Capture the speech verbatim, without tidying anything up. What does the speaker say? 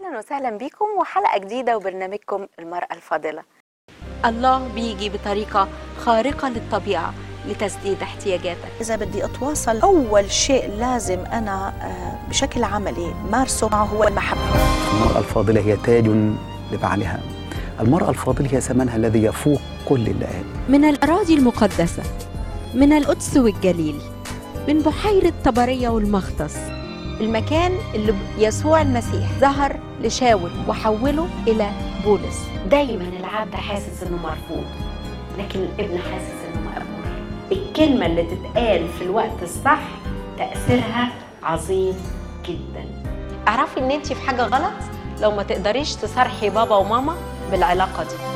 أهلا وسهلا بكم وحلقة جديدة وبرنامجكم المرأة الفاضلة. الله بيجي بطريقة خارقة للطبيعة لتسديد احتياجاتك. إذا بدي أتواصل أول شيء لازم أنا بشكل عملي مارسه معه هو المحبة. المرأة الفاضلة هي تاج لبعلها. المرأة الفاضلة هي ثمنها الذي يفوق كل اللئام. من الأراضي المقدسة، من القدس والجليل، من بحيرة طبرية والمختص، المكان اللي يسوع المسيح ظهر لشاول وحوله إلى بولس. دايما العبد حاسس انه مرفوض، لكن الابن حاسس انه مقبول. الكلمة اللي تتقال في الوقت الصح تأثيرها عظيم جدا. اعرفي ان انتي في حاجة غلط لو ما تقدريش تصارحي بابا وماما بالعلاقة دي.